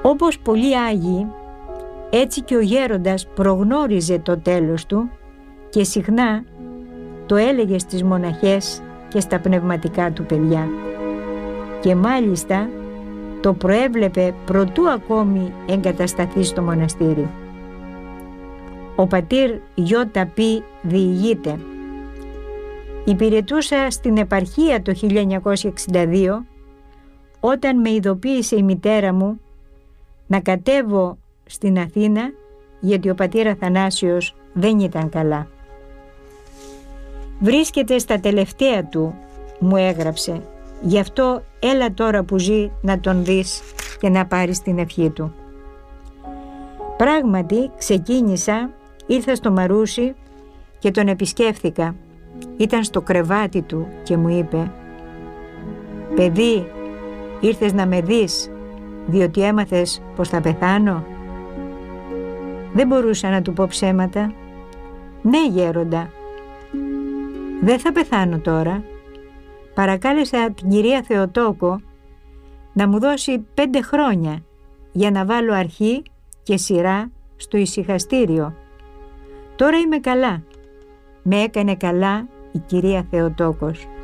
Όπως πολλοί Άγιοι, έτσι και ο γέροντας προγνώριζε το τέλος του και συχνά το έλεγε στις μοναχές και στα πνευματικά του παιδιά. Και μάλιστα το προέβλεπε προτού ακόμη εγκατασταθεί στο μοναστήρι. Ο πατήρ Ι.Π. διηγείται: υπηρετούσα στην επαρχία το 1962 όταν με ειδοποίησε η μητέρα μου να κατέβω στην Αθήνα, γιατί ο πατήρ Αθανάσιος δεν ήταν καλά. Βρίσκεται στα τελευταία του, μου έγραψε, γι' αυτό έλα τώρα που ζει να τον δεις και να πάρεις την ευχή του. Πράγματι ξεκίνησα, ήρθα στο Μαρούσι και τον επισκέφθηκα. Ήταν στο κρεβάτι του και μου είπε: «Παιδί, ήρθες να με δεις διότι έμαθες πως θα πεθάνω?» Δεν μπορούσα να του πω ψέματα. «Ναι, γέροντα, δεν θα πεθάνω τώρα. Παρακάλεσα την κυρία Θεοτόκο να μου δώσει 5 χρόνια για να βάλω αρχή και σειρά στο ησυχαστήριο. Τώρα είμαι καλά. Με έκανε καλά η κυρία Θεοτόκος».